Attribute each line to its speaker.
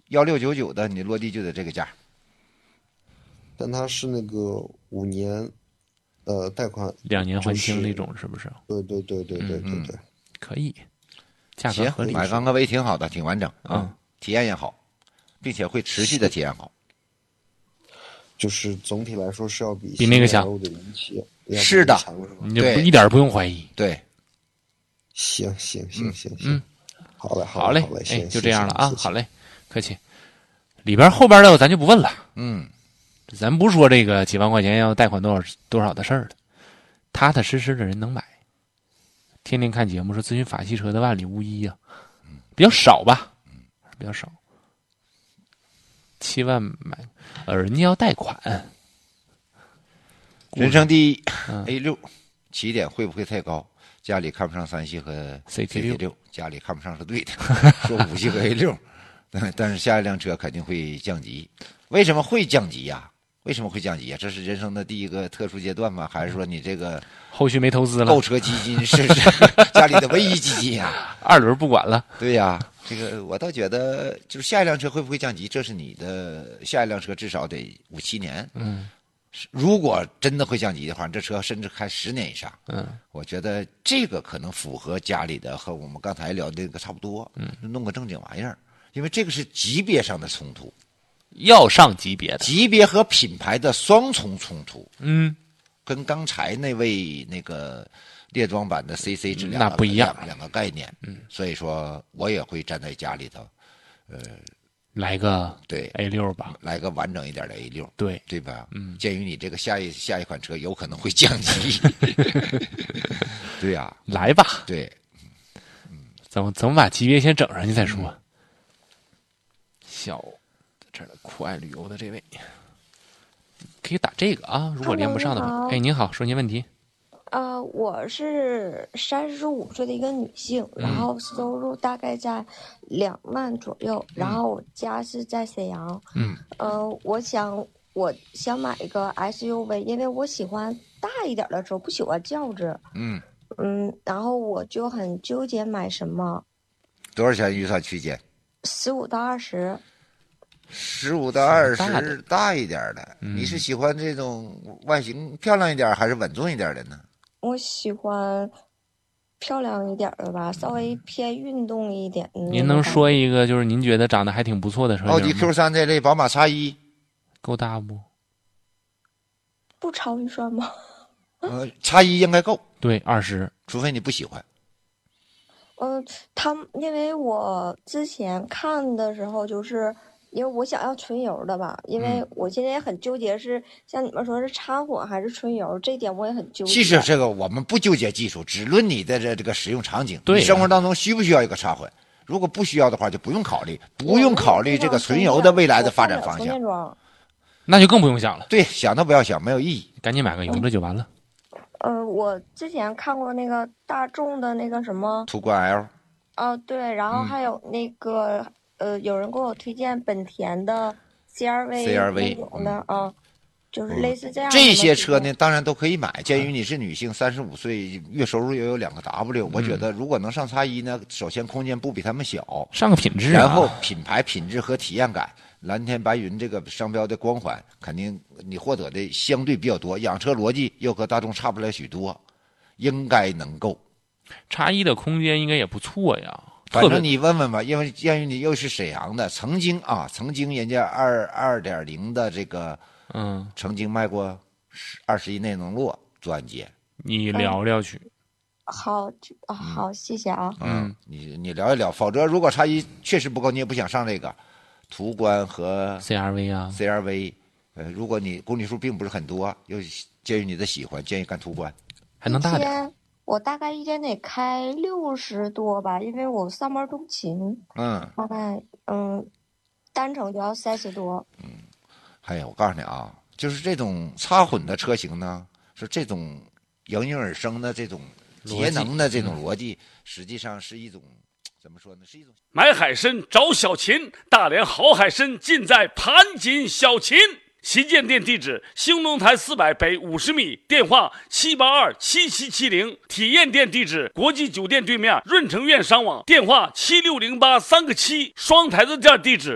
Speaker 1: 1699的，你落地就得这个价。
Speaker 2: 但它是那个5年，贷款
Speaker 3: 2年还清那种，是不是？
Speaker 2: 对，
Speaker 3: 可以，价格合理。
Speaker 1: 买刚哥威挺好的，挺完整，体验也好，并且会持续的体验好。
Speaker 2: 就是总体来说是要比
Speaker 3: 那个强
Speaker 2: 的仪器，
Speaker 1: 是的，
Speaker 3: 你就一点不用怀疑。
Speaker 1: 对，
Speaker 2: 行，好嘞，
Speaker 3: 哎，就这样了啊，好嘞，客气。后边的咱就不问了，咱不说这个几万块钱要贷款多少的事儿了，踏踏实实的人能买。天天看节目说咨询法系车的万里无一啊，比较少吧，比较少。7万买，人家要贷款。
Speaker 1: 人生第一 A6 起点会不会太高？家里看不上3系和 CT6， 家里看不上是对的。说5系和 A6， 但是下一辆车肯定会降级。为什么会降级呀？为什么会降级呀？这是人生的第一个特殊阶段吗？还是说你这个
Speaker 3: 后续没投资了？
Speaker 1: 购车基金是家里的唯一基金呀
Speaker 3: ？2轮不管了。
Speaker 1: 对呀，这个我倒觉得，就是下一辆车会不会降级，这是你的下一辆车至少得5、7年。如果真的会降级的话，这车甚至开10年以上。我觉得这个可能符合家里的和我们刚才聊的那个差不多。弄个正经玩意儿，因为这个是级别上的冲突，
Speaker 3: 要上级别的，
Speaker 1: 级别和品牌的双重冲突。跟刚才那位那个列装版的 CC 质量
Speaker 3: 那不一样，
Speaker 1: 两个概念。所以说我也会站在家里头，
Speaker 3: 来个
Speaker 1: 对
Speaker 3: A6 吧，
Speaker 1: 来个完整一点的 A6， 对吧？鉴于你这个下一款车有可能会降级，对呀，
Speaker 3: 来吧，
Speaker 1: 对，
Speaker 3: 怎么把级别先整上去再说。小这儿的酷爱旅游的这位，可以打这个啊，如果连不上的话。哎，您好，说您问题。
Speaker 4: 我是35岁的一个女性，然后收入大概在2万左右，然后我家是在沈阳。我想买一个 SUV， 因为我喜欢大一点的车，不喜欢轿子。然后我就很纠结买什么。
Speaker 1: 多少钱预算区间
Speaker 4: ？15到20。
Speaker 1: 15到20，大一点的。你是喜欢这种外形漂亮一点，还是稳重一点的呢？
Speaker 4: 我喜欢漂亮一点的吧，稍微偏运动一点。
Speaker 3: 您能说一个就是您觉得长得还挺不错的车型吗？
Speaker 1: 奥迪 Q3 这类，宝马 X1
Speaker 3: 够大不？
Speaker 4: 不超预算吗
Speaker 1: ？X1 应该够，
Speaker 3: 对，20，
Speaker 1: 除非你不喜欢。
Speaker 4: 因为我之前看的时候就是因为我想要纯油的吧，因为我现在也很纠结是像你们说是插混还是纯油，这点我也很纠结。
Speaker 1: 其实这个我们不纠结技术，只论你的这个使用场景。
Speaker 3: 对，
Speaker 1: 你生活当中需不需要一个插混？如果不需要的话，就不用考虑这个纯油的未来的发展方向。
Speaker 3: 那就更不用想了。
Speaker 1: 对，想都不要想，没有意义。
Speaker 3: 赶紧买个油的就完了。
Speaker 4: 我之前看过那个大众的那个什么
Speaker 1: 途观 L。
Speaker 4: 对，然后还有那个。有人给我推荐本田的 CR-V 那种的就是类似这样的。
Speaker 1: 这些车呢，当然都可以买。鉴于你是女性，35岁，月收入也有2个 W，我觉得如果能上X1呢，首先空间不比他们小，
Speaker 3: 上个品质，
Speaker 1: 然后品牌品质和体验感，蓝天白云这个商标的光环，肯定你获得的相对比较多。养车逻辑又和大众差不了许多，应该能够。
Speaker 3: X1的空间应该也不错呀。
Speaker 1: 反正你问问吧，因为鉴于你又是沈阳的，曾经人家2.0的这个，曾经卖过20亿内能落专接，
Speaker 3: 你聊聊去。
Speaker 4: 好，谢谢啊。
Speaker 1: 你聊一聊，否则如果X1确实不够，你也不想上这个途观和
Speaker 3: CR-V
Speaker 1: 如果你公里数并不是很多，又鉴于你的喜欢，建议干途观，
Speaker 3: 还能大点。
Speaker 4: 我大概一天得开60多吧，因为我上班通勤。大概单程就要30多。
Speaker 1: 哎呀，我告诉你啊，就是这种插混的车型呢，是这种应运而生的这种节能的这种逻辑，实际上是一种怎么说呢？是一种
Speaker 5: 买海参找小秦，大连好海参尽在盘锦小秦。旗舰店地址：兴隆台400北50米，电话7827770。体验店地址：国际酒店对面润城苑商网，电话760837。双台子店地址：